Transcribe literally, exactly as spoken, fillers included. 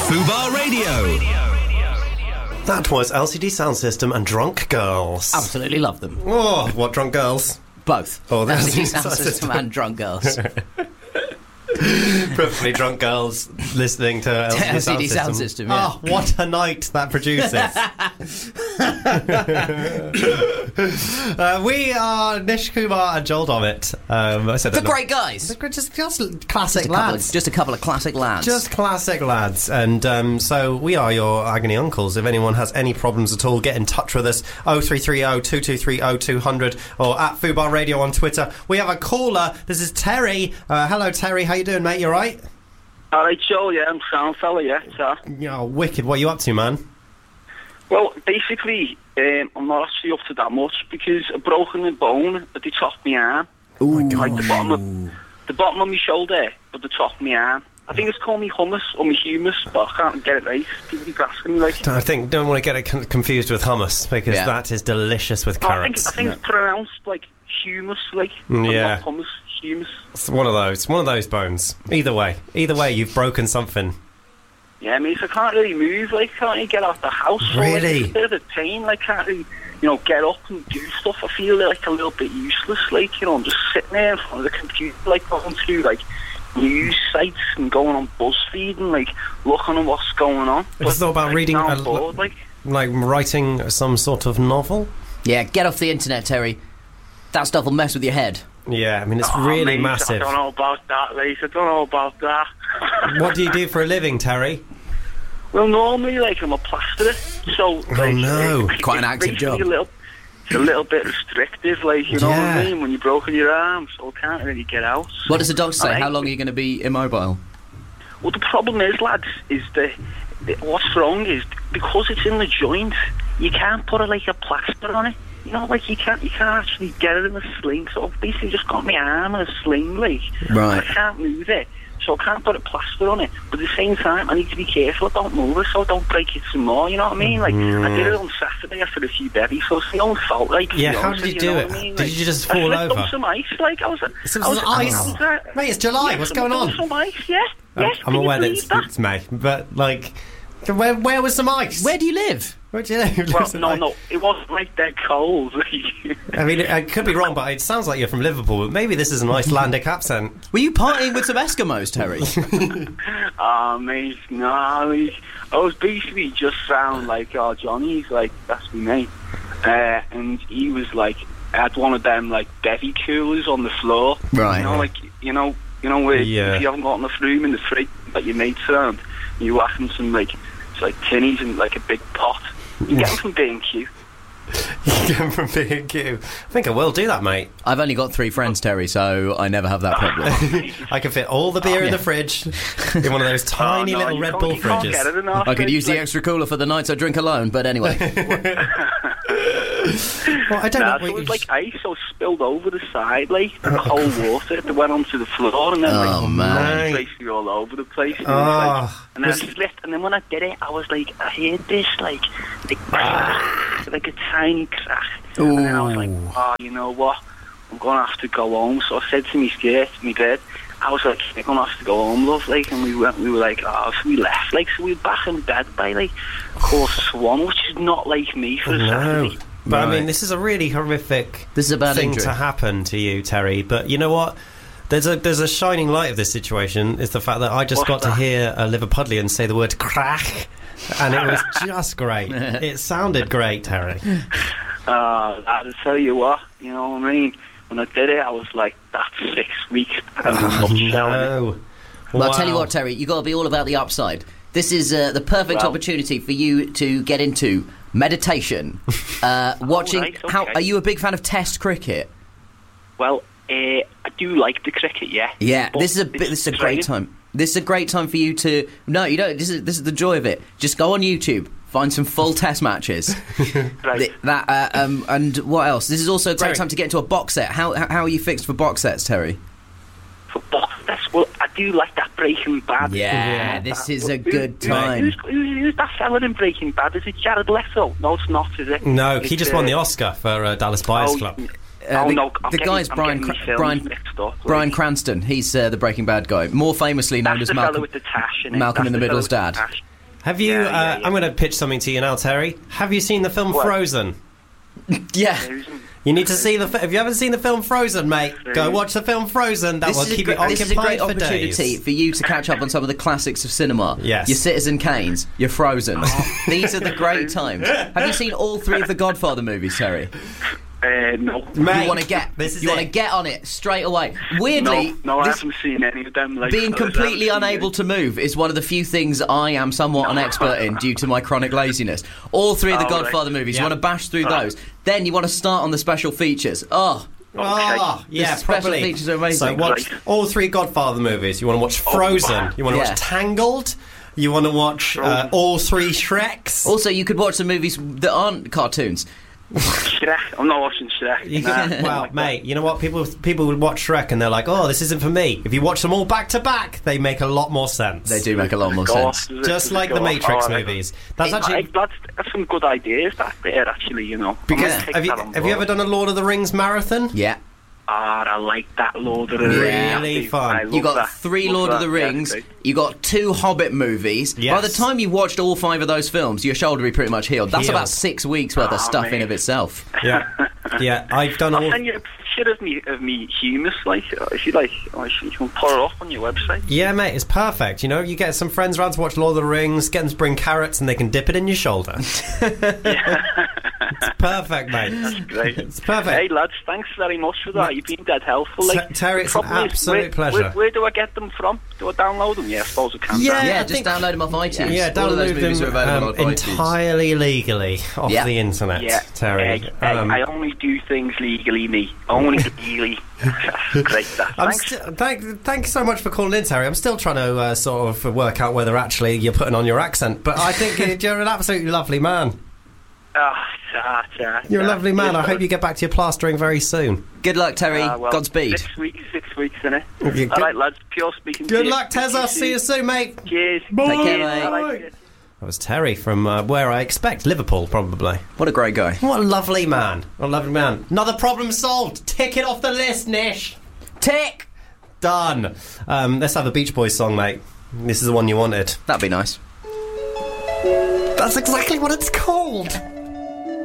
Fubar Radio. That was L C D Sound System and Drunk Girls. Absolutely love them. Oh, what Drunk Girls? Both. Oh, the L C D L C D Sound Sound System System. and Drunk Girls. Probably drunk girls listening to L C D, L C D Sound, Sound System. System, yeah. Oh, what a night that produces. uh, we are Nish Kumar and Joel Dommett. Um, I said The that great guys. They're just, just classic Just a, couple lads. of, just a couple of classic lads. Just classic lads. And um, so we are your agony uncles. If anyone has any problems at all, get in touch with us. oh three three oh, two two three oh, two hundred or at Fubar Radio on Twitter. We have a caller. This is Terry. Uh, hello, Terry. How you doing, mate? You all right? All right, Joe, yeah, I'm sound fella, yeah, so. Yeah, wicked. What are you up to, man? Well, basically, um, I'm not actually up to that much because I've broken a bone at the top of my arm. Oh, my God. Like the bottom of, the bottom of my shoulder, but the top of my arm. I think it's called me hummus or me humus, but I can't get it right. People keep asking me, like... I think, don't want to get it con- confused with hummus, because Yeah. that is delicious with Oh, I think, carrots. I think it's pronounced, like, humus, like... Yeah. Not hummus, humus. It's one of those. One of those bones. Either way. Either way, you've broken something. Yeah, I mean, so I can't really move, like, can't really get out the house. So, like, Really? it's a bit of a pain, like, can't really, you know, get up and do stuff. I feel, like, a little bit useless, like, you know, I'm just sitting there in front of the computer, like, going through, like, news sites and going on BuzzFeed and, like, looking at what's going on. Have you thought about like, reading now a- I'm bored, like... Like writing some sort of novel? Yeah, get off the internet, Terry. That stuff will mess with your head. Yeah, I mean, it's Oh, really mate, massive. I don't know about that, mate. I don't know about that. What do you do for a living, Terry? Well, normally, like, I'm a plasterer, so... Like, no. it's Quite an active basically job. A little, it's a little bit restrictive, like, you know what Yeah. I mean, when you've broken your arm, so I can't really get out. What does the doctor say? Alright. How long are you going to be immobile? Well, the problem is, lads, is that what's wrong is because it's in the joint, you can't put a, like a plaster on it. You know, like you can't, you can't actually get it in a sling. So I've basically just got my arm in a sling, like Right. I can't move it, so I can't put a plaster on it. But at the same time, I need to be careful. I don't move it, so I don't break it some more. You know what I mean? Like I did it on Saturday after a few berries, so it's my own fault. Like, to Yeah, be how honest did you with do know it? what I mean? Did Like, you just I fall slipped over? on some ice, like I was. Some I was, ice? I was, uh, Mate, it's July. yeah, What's some- going on? Some ice, yeah. I'm- Yes, I'm can you aware that believe it's, that? it's May, but, like, where, where was some ice? Where do you live? Where do you live? Well, Some no, ice? no, it wasn't like that cold. I mean, I could be wrong, but it sounds like you're from Liverpool, but maybe this is an Icelandic accent. Were you partying with some Eskimos, Terry? Ah, mate, no, I was, I was basically just sound like, oh, Johnny's like, that's me mate. Uh, and he was like, had one of them, like, bevy coolers on the floor. Right. You know, like, you know, you know where Yeah. if you haven't got enough room in the fridge, like your mates around, you're whacking some, like, it's like tinnies and, like, a big pot. You get them from B and Q. You get them from B and Q. I think I will do that, mate. I've only got three friends, Terry, so I never have that problem. I can fit all the beer in the fridge in one of those tiny Oh, no, little you Red can't- Bull you can't fridges. get it in our I could fridge, use the like- extra cooler for the nights I drink alone, but anyway. Well, I don't Nah, know. so what it was you- like ice, so it spilled over the side, like the cold water that went onto the floor, and then Oh, like man. basically all over the place. And, it Oh. was like, and then Was- I slipped, and then when I did it, I was like, I heard this like, like, crack, like a tiny crack, and then I was like, oh, you know what? I'm gonna have to go home. So I said to me skirt, me bed, I was like, I'm gonna have to go home, love, like, and we went, we were like, oh, so we left, like, so we were back in bed by like quarter to one, which is not like me for a No. Saturday. But I Right. mean, this is a really horrific This is a bad thing injury. to happen to you, Terry. But you know what? There's a there's a shining light of this situation. Is the fact that I just What's got to that? hear a Liverpudlian say the word crack, and it was just great. It sounded great, Terry. Uh, I'll tell you what, you know what I mean? When I did it, I was like, that's six weeks. Oh, no. Well, I'll tell you Wow. what, Terry, you've got to be all about the upside. This is uh, the perfect Well- opportunity for you to get into meditation. Uh, watching. right, okay. How are you a big fan of Test cricket? Well, uh, I do like the cricket, yeah. Yeah, But this is a it's bit. This is a great training. time. This is a great time for you to. No, you don't. This is this is the joy of it. Just go on YouTube, find some full Test matches. Right. Th- that uh, um, and what else? This is also a great Terry. time to get into a box set. How how how are you fixed for box sets, Terry? For box sets, well, I do like that Breaking Bad. Yeah, this is a Who- good who- time. Who's, who's, who's that fella in Breaking Bad? Is it Jared Leto? No, it's not, is it? No, he It's, just won uh, the Oscar for uh, Dallas Buyers oh, Club. Uh, oh, the, no, I'm the getting- guy's I'm Brian getting Cra- my films Brian mixed up, like. Brian Cranston. He's uh, the Breaking Bad guy, more famously known That's as the Malcolm fella with the tash in it. Malcolm That's in the the Middle's fella with dad. the tash. Have you? Yeah, uh, yeah, yeah. I'm going to pitch something to you now, Terry. Have you seen the film What? Frozen? Yeah. Frozen. You need to see the. Fi- Have you ever seen the film Frozen, mate? Go Frozen. watch the film Frozen. That This will is, a keep great, you this is a occupied great for opportunity days. for you to catch up on some of the classics of cinema. Yes. Your Citizen Kanes, your Frozen. These are the great times. Have you seen all three of the Godfather movies, Terry? Uh, no. Mate, You want to get this is you want to it. get on it straight away. Weirdly, No, no, I this- haven't seen any of them. Like, being I haven't completely seen unable it. to move is one of the few things I am somewhat an expert in due to my chronic laziness. All three of the Oh, Godfather right. movies, Yeah. you want to bash through Right. those. Then you want to start on the special features. Oh, Oh, yeah, The special properly. features are amazing. So watch Right. all three Godfather movies. You want to watch Frozen. wow. You want to Yeah. watch Tangled. You want to watch uh, Frozen. all three Shreks. also you could watch the movies that aren't cartoons. Shrek. I'm not watching Shrek. You Nah, can, I don't well, like mate, you know what? People people would watch Shrek and they're like, "Oh, this isn't for me." If you watch them all back to back, they make a lot more sense. They do make a lot more that. Go sense. off, does it? Just Does like it the go off? Matrix Oh, I like movies. That's that. actually I- that's, that's some good ideas back there, actually, you know. I'm because gonna take have you that on have you ever board. done a Lord of the Rings marathon? Yeah. Ah, I like that Lord of the Yeah. Rings. Really fun. I love You got that. three Love Lord of that. the Yeah, Rings. great. You got two Hobbit movies. Yes. By the time you've watched all five of those films, your shoulder will be pretty much healed. That's Healed. about six weeks worth of Oh, stuff in mate. of itself. Yeah, yeah. I've done I'll all. send you a picture of me, of me humus, like, if you like. Oh, you can put it up on your website. Yeah, mate, it's perfect. You know, you get some friends around to watch Lord of the Rings, get them to bring carrots, and they can dip it in your shoulder. It's perfect, mate. Great. It's perfect. Hey, lads, thanks very much for that. You've been dead helpful. Like, Ter- Terry, it's the an problem is, absolute where, pleasure. Where, where do I get them from? Do I download them? Yeah, I suppose I can. Yeah. Yeah, I just think- download them off iTunes. Yeah, all of those download movies are them available um, on iTunes. entirely legally off Yeah. the internet, Yeah, Terry. Hey, hey, Um, I only do things legally, me. Only legally. Great, that. I'm Thanks. st- thank, thank you so much for calling in, Terry. I'm still trying to uh, sort of work out whether actually you're putting on your accent, but I think you're an absolutely lovely man. Ah, ta, ta, You're a ta. lovely man. Yes, I hope you get back to your plastering very soon. Good luck, Terry. Ah, well, Godspeed. Six weeks, six weeks, innit? Yeah, good- All right, lads. Pure speaking. Good to you. luck, Tezza. See you soon, mate. Cheers. Take care, Cheers. mate. All right, cheers. That was Terry from uh, where I expect, Liverpool, probably. What a great guy. What a lovely man. What a lovely man. Another problem solved. Tick it off the list, Nish. Tick! Done. Um, let's have a Beach Boys song, mate. This is the one you wanted. That'd be nice. That's exactly what it's called.